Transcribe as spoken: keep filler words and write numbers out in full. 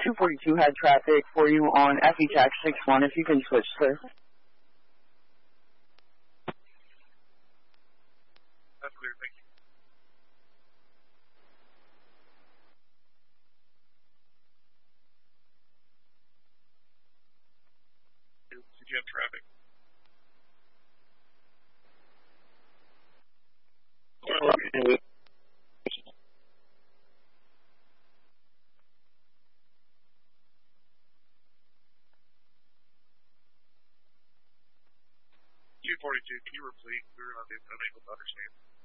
two forty-two had traffic for you on F E tax six one, if you can switch, sir. That's clear, thank you. Did you have traffic? Okay. two forty-two, can you repeat? We were unable to understand.